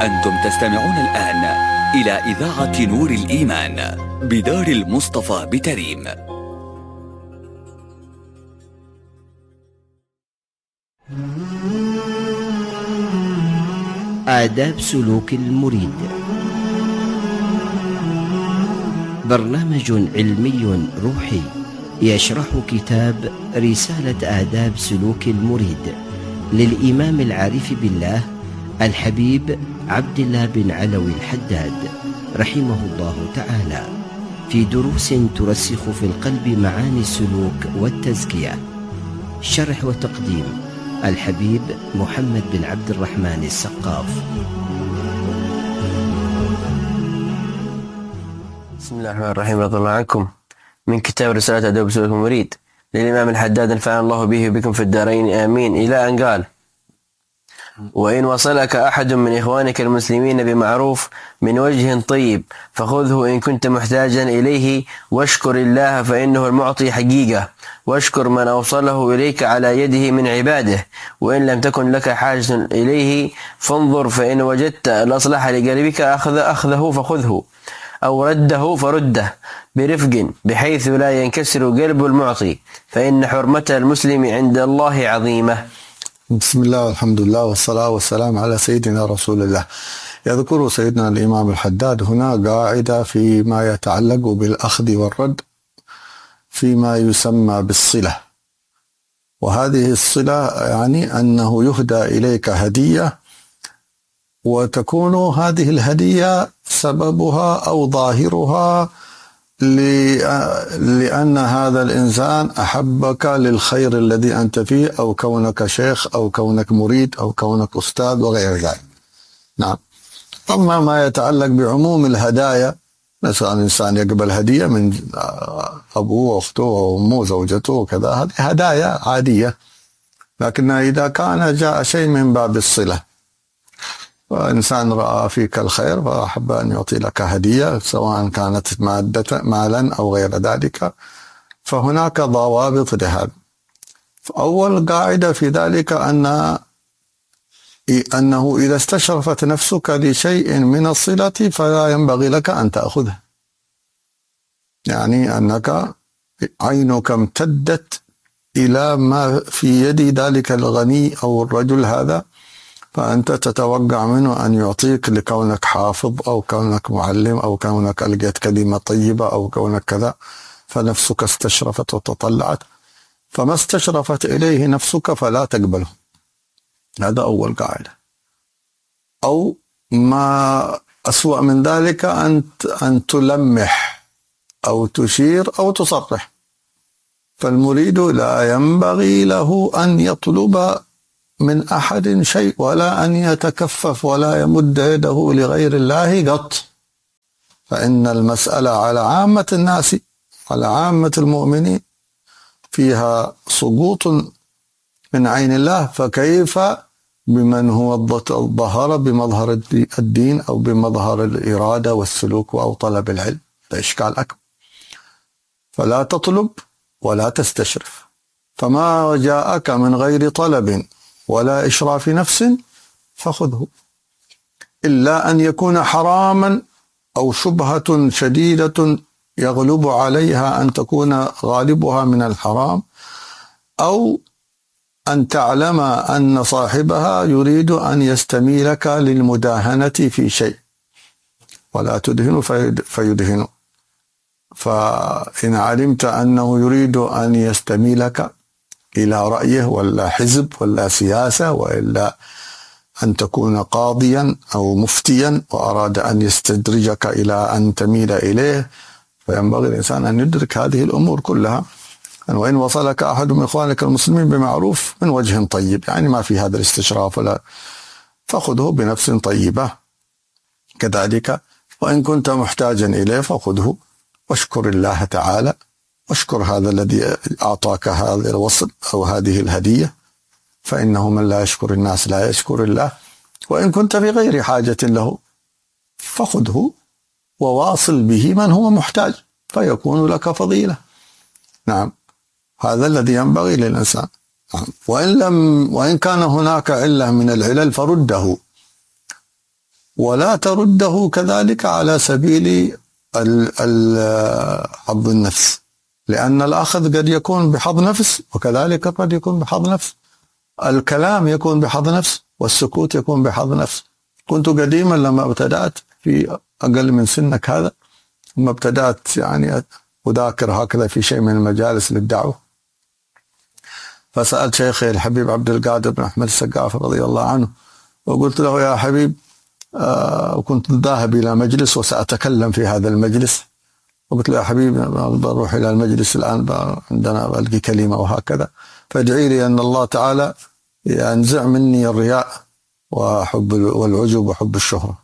أنتم تستمعون الآن إلى إذاعة نور الإيمان بدار المصطفى بتريم. آداب سلوك المريد، برنامج علمي روحي يشرح كتاب رسالة آداب سلوك المريد للإمام العارف بالله الحبيب عبد الله بن علوي الحداد رحمه الله تعالى، في دروس ترسخ في القلب معاني السلوك والتزكية. شرح وتقديم الحبيب محمد بن عبد الرحمن السقاف. بسم الله الرحمن الرحيم. رضي الله عنكم. من كتاب رسالة آداب سلوك المريد للإمام الحداد نفعنا الله به وبكم في الدارين آمين، إلى أن قال: وإن وصلك أحد من إخوانك المسلمين بمعروف من وجه طيب فخذه إن كنت محتاجا إليه، واشكر الله فإنه المعطي حقيقة، واشكر من أوصله إليك على يده من عباده، وإن لم تكن لك حاجة إليه فانظر، فإن وجدت الأصلح لقلبك أخذه فخذه، أو رده فرده برفق بحيث لا ينكسر قلب المعطي، فإن حرمة المسلم عند الله عظيمة. بسم الله والحمد لله والصلاة والسلام على سيدنا رسول الله. يذكر سيدنا الإمام الحداد هنا قاعدة فيما يتعلق بالأخذ والرد فيما يسمى بالصلة، وهذه الصلة يعني أنه يهدى إليك هدية، وتكون هذه الهدية سببها أو ظاهرها لأن هذا الإنسان أحبك للخير الذي أنت فيه، أو كونك شيخ أو كونك مريد أو كونك أستاذ وغير ذلك. نعم. أما ما يتعلق بعموم الهدايا، مثلا الإنسان يقبل هدية من أبوه وأخته وأمه وزوجته وكذا، هذه هدايا عادية، لكنها إذا كان جاء شيء من باب الصلة، وإنسان رأى فيك الخير فأحب أن يعطي لك هدية سواء كانت مالا أو غير ذلك، فهناك ضوابط لهذا. أول قاعدة في ذلك أنه إذا استشرفت نفسك لشيء من الصلة فلا ينبغي لك أن تأخذه، يعني أنك عينك امتدت إلى ما في يد ذلك الغني أو الرجل هذا، فأنت تتوقع منه أن يعطيك لكونك حافظ أو كونك معلم أو كونك ألقيت كلمة طيبة أو كونك كذا، فنفسك استشرفت وتطلعت، فما استشرفت إليه نفسك فلا تقبله. هذا أول قاعدة. أو ما أسوأ من ذلك أن تلمح أو تشير أو تصرح، فالمريد لا ينبغي له أن يطلب من أحد شيء ولا أن يتكفف ولا يمد يده لغير الله قط، فإن المسألة على عامة الناس، على عامة المؤمنين، فيها سقوط من عين الله، فكيف بمن هو ظهر بمظهر الدين أو بمظهر الإرادة والسلوك أو طلب العلم؟ ده إشكال أكبر. فلا تطلب ولا تستشرف، فما جاءك من غير طلب ولا إشراف نفس فخذه، إلا أن يكون حراما أو شبهة شديدة يغلب عليها أن تكون غالبها من الحرام، أو أن تعلم أن صاحبها يريد أن يستميلك للمداهنة في شيء، ولا تدهن فيدهن. فإن علمت أنه يريد أن يستميلك إلى رأيه ولا حزب ولا سياسة، وإلا أن تكون قاضيا أو مفتيا وأراد أن يستدرجك إلى أن تميل إليه، فينبغي الإنسان أن يدرك هذه الأمور كلها. وإن وصلك أحد من إخوانك المسلمين بمعروف من وجه طيب، يعني ما في هذا الاستشراف ولا، فخذه بنفس طيبة. كذلك وإن كنت محتاجا إليه فخذه، واشكر الله تعالى، واشكر هذا الذي أعطاك هذا الوصل أو هذه الهدية، فإنه من لا يشكر الناس لا يشكر الله. وإن كنت في غير حاجة له فخذه وواصل به من هو محتاج، فيكون لك فضيلة. نعم، هذا الذي ينبغي للإنسان. وإن كان هناك علة من العلل فرده، ولا ترده كذلك على سبيل حظ النفس، لأن الأخذ قد يكون بحظ نفس وكذلك قد يكون بحظ نفس. الكلام يكون بحظ نفس والسكوت يكون بحظ نفس. كنت قديما لما ابتدأت في أقل من سنك هذا، لما ابتدأت يعني أذاكر هكذا في شيء من المجالس للدعوة، فسألت شيخي الحبيب عبد القادر بن أحمد السقاف رضي الله عنه، وقلت له يا حبيب، وكنت ذاهب إلى مجلس وسأتكلم في هذا المجلس، وقلت له يا حبيبي بروح إلى المجلس الآن، عندنا ألقي كلمة وهكذا، فادعي لي أن الله تعالى ينزع مني الرياء وحب والعجب وحب الشهرة.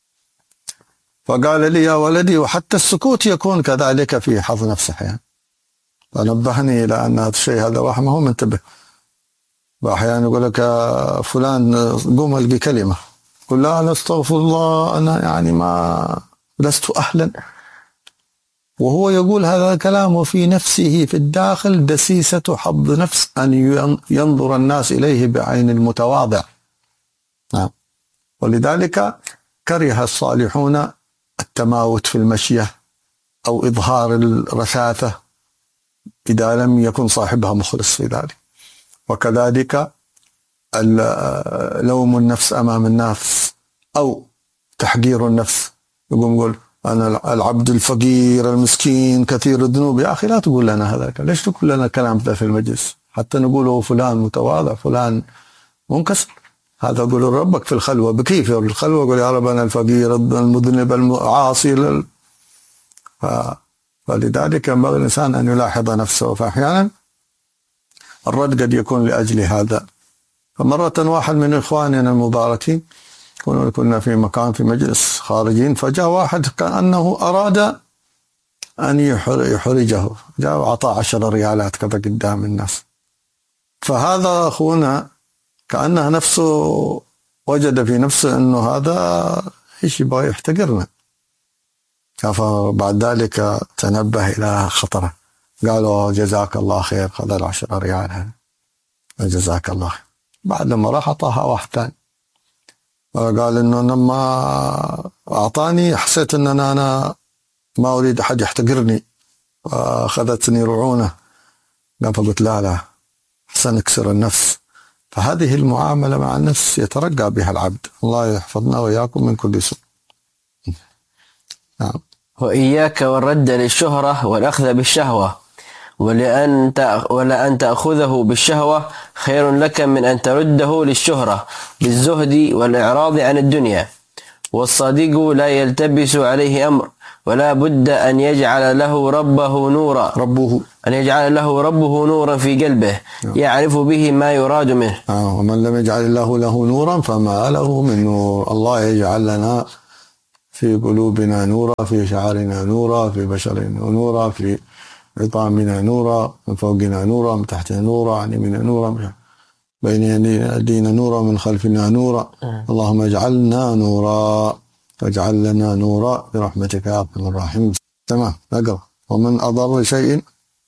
فقال لي يا ولدي وحتى السكوت يكون كذلك في حظ نفسه يعني. فنبهني إلى أن هذا الشيء هذا واحد ما هو منتبه. وأحيانا يقول لك فلان قوم ألقي كلمة، قل لا أنا استغفر الله، أنا يعني ما لست أهلا، وهو يقول هذا الكلام وفي نفسه في الداخل دسيسة حظ نفس أن ينظر الناس إليه بعين المتواضع. نعم. ولذلك كره الصالحون التماوت في المشية أو إظهار الرثاثة إذا لم يكن صاحبها مخلص في ذلك. وكذلك لوم النفس أمام الناس أو تحقير النفس، يقول أنا العبد الفقير المسكين كثير الذنوب. يا أخي لا تقول لنا هذا، ليش تقول لنا كلام ده في المجلس حتى نقوله فلان متواضع فلان منكسر؟ هذا قول ربك في الخلوة، بكيف في الخلوة قول يا رب أنا الفقير المذنب العاصي. فلذلك ينبغي الإنسان أن يلاحظ نفسه، فأحيانا الرد قد يكون لأجل هذا. فمرة واحد من إخواننا المباركين كنا في مكان في مجلس خارجين، فجاء واحد كأنه أراد أن يحرجه، جاء وعطى 10 ريالات كذا قدام الناس. فهذا أخونا كأنه نفسه وجد في نفسه أنه هذا إيش يبغى يحتقرنا. فبعد ذلك تنبه إلى خطره، قالوا جزاك الله خير، خذ 10 ريال هذا جزاك الله خير. بعد لما راح أعطاها واحد ثاني، قال إنه لما أعطاني حسيت أن أنا ما أريد أحد يحتقرني وأخذتني رعونة. فقلت لا حسن اكسر النفس. فهذه المعاملة مع النفس يترقى بها العبد. الله يحفظنا وإياكم من كل سوء. نعم. وإياك والرد للشهرة والأخذ بالشهوة، ولأن تأخذه بالشهوة خير لك من أن ترده للشهرة بالزهد والإعراض عن الدنيا. والصادق لا يلتبس عليه أمر، ولا بد أن يجعل له ربه نورا في قلبه يعرف به ما يراد منه. ومن لم يجعل الله له نورا فما له من نور. الله يجعل لنا في قلوبنا نورا، في شعرنا نورا، في بشرنا نورا، في عظامنا نورا، من فوقنا نورا، من تحتنا نورا، عن يميننا نورا، بين يدينا نورا، من خلفنا نورا. اللهم اجعلنا نورا، واجعل لنا نورا برحمتك يا ارحم الراحمين. تمام. نقرأ. ومن أضر شيء.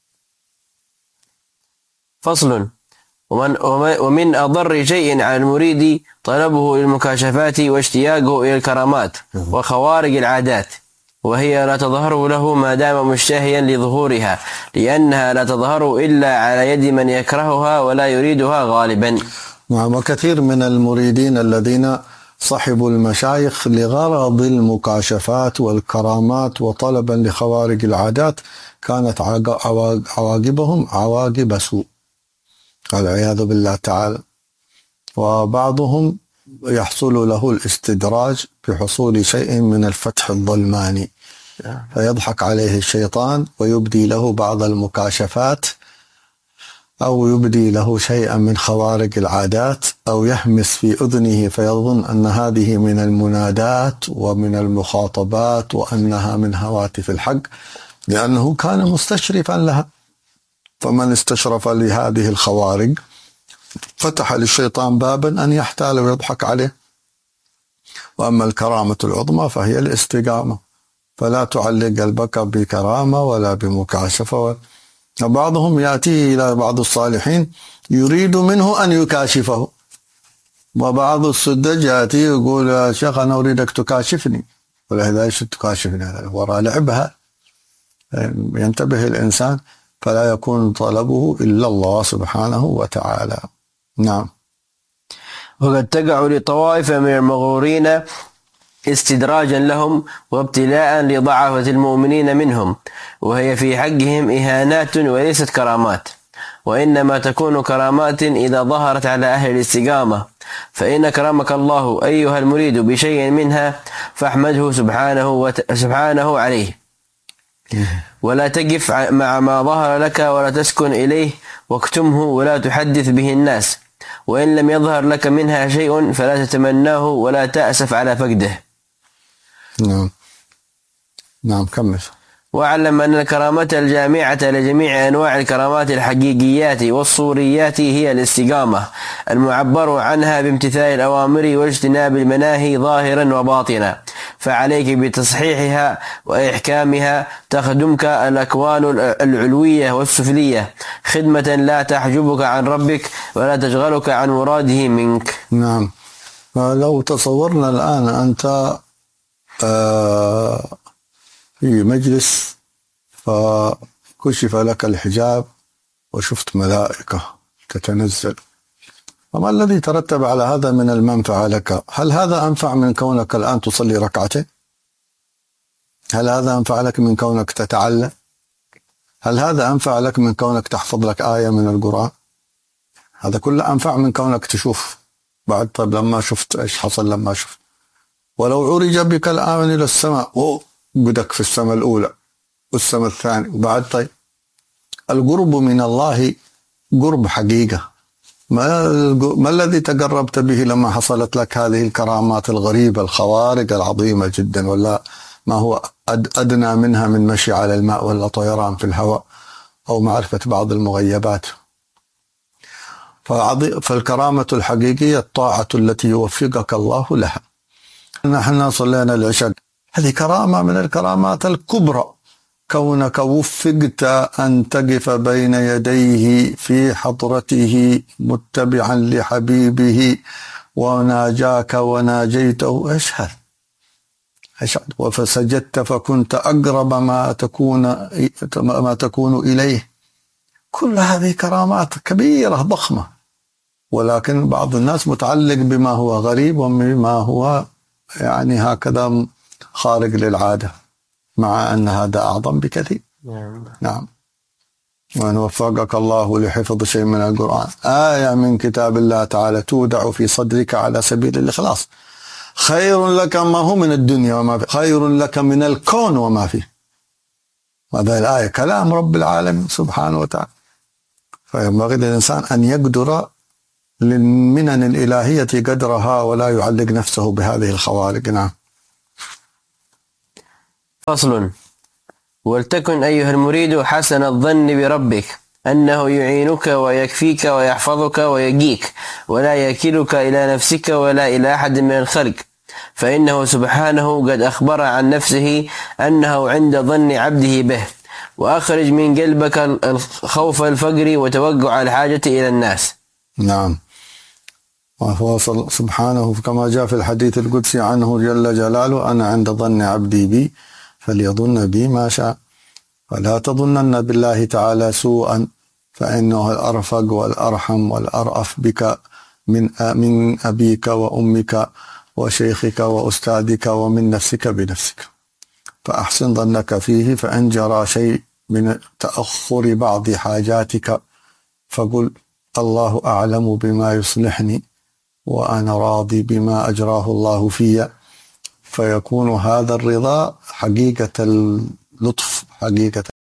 فصل. ومن أضر شيء على المريد طلبه للمكاشفات واشتياقه إلى الكرامات وخوارق العادات، وهي لا تظهر له ما دام مشتهيا لظهورها، لأنها لا تظهر إلا على يد من يكرهها ولا يريدها غالبا. نعم. وكثير من المريدين الذين صحبوا المشايخ لغرض المكاشفات والكرامات وطلبا لخوارق العادات كانت عواقبهم عواقب سوء والعياذ بالله تعالى. وبعضهم يحصل له الاستدراج بحصول شيء من الفتح الظلماني، فيضحك عليه الشيطان ويبدي له بعض المكاشفات أو يبدي له شيئا من خوارق العادات، أو يهمس في أذنه فيظن أن هذه من المنادات ومن المخاطبات وأنها من هواتف الحق، لأنه كان مستشرفا لها. فمن استشرف لهذه الخوارق فتح للشيطان بابا أن يحتال ويضحك عليه. وأما الكرامة العظمى فهي الاستقامة، فلا تعلق قلبك بكرامة ولا بمكاشفة. وبعضهم يأتي إلى بعض الصالحين يريد منه أن يكاشفه، وبعض السذج يأتي يقول يا شيخ أنا أريدك تكاشفني، ولا ايش تكاشفني؟ هذا وراء لعبها. ينتبه الإنسان فلا يكون طلبه إلا الله سبحانه وتعالى. نعم. وقد تقع لطوائف من المغرورين استدراجا لهم وابتلاء لضعفة المؤمنين منهم، وهي في حقهم إهانات وليست كرامات، وإنما تكون كرامات إذا ظهرت على أهل الاستقامة. فإن كرمك الله أيها المريد بشيء منها فاحمده سبحانه عليه، ولا تقف مع ما ظهر لك ولا تسكن إليه، واكتمه ولا تحدث به الناس. وإن لم يظهر لك منها شيء فلا تتمناه ولا تأسف على فقده. نعم كمل. واعلم أن الكرامة الجامعة لجميع أنواع الكرامات الحقيقيات والصوريات هي الاستقامة المعبر عنها بامتثال الأوامر واجتناب المناهي ظاهرا وباطنا، فعليك بتصحيحها وإحكامها تخدمك الأكوان العلوية والسفلية خدمة لا تحجبك عن ربك ولا تشغلك عن مراده منك. نعم. لو تصورنا الآن أنت في مجلس فكشف لك الحجاب وشفت ملائكة تتنزل، فما الذي ترتب على هذا من المنفعة لك؟ هل هذا أنفع من كونك الآن تصلي ركعتين؟ هل هذا أنفع لك من كونك تتعلم؟ هل هذا أنفع لك من كونك تحفظ لك آية من القرآن؟ هذا كله أنفع من كونك تشوف بعد. طيب لما شفت إيش حصل؟ لما شفت ولو عرج بك الآن إلى السماء قدك في السماء الأولى والسماء الثانية وبعد. طيب القرب من الله قرب حقيقة. ما الذي تقربت به لما حصلت لك هذه الكرامات الغريبة الخوارق العظيمة جدا؟ ولا ما هو أدنى منها من مشي على الماء ولا طيران في الهواء أو معرفة بعض المغيبات. فالكرامة الحقيقية الطاعة التي يوفقك الله لها. نحن صلينا العشاء، هذه كرامة من الكرامات الكبرى، كونك وفقت أن تقف بين يديه في حضرته متبعا لحبيبه وناجاك وناجيته. إيش هذا؟ وفسجدت فكنت أقرب ما تكون إليه. كل هذه كرامات كبيرة ضخمة، ولكن بعض الناس متعلق بما هو غريب وبما هو يعني هكذا خارق للعادة، مع أن هذا أعظم بكثير. نعم. وأن وفقك الله لحفظ شيء من القرآن، آية من كتاب الله تعالى تودع في صدرك على سبيل الإخلاص، خير لك ما هو من الدنيا وما فيه، خير لك من الكون وما فيه. هذا الآية كلام رب العالمين سبحانه وتعالى. فينبغي للإنسان أن يقدر للمنن الإلهية قدرها ولا يعلق نفسه بهذه الخوارق. نعم. فصل. ولتكن أيها المريد حسن الظن بربك أنه يعينك ويكفيك ويحفظك ويقيك، ولا يكلك إلى نفسك ولا إلى أحد من الخلق، فإنه سبحانه قد أخبر عن نفسه أنه عند ظن عبده به. وأخرج من قلبك خوف الفقر وتوقع الحاجة إلى الناس. نعم. وهو سبحانه كما جاء في الحديث القدسي عنه جل جلاله: أنا عند ظن عبدي بي فليظن بي ما شاء. فلا تظنن بالله تعالى سوءا، فإنه الأرفق والأرحم والأرأف بك من أبيك وأمك وشيخك وأستاذك ومن نفسك بنفسك. فأحسن ظنك فيه، فإن جرى شيء من تأخر بعض حاجاتك فقل: الله أعلم بما يصلحني وأنا راضي بما أجراه الله في. فيكون هذا الرضا حقيقة اللطف، حقيقة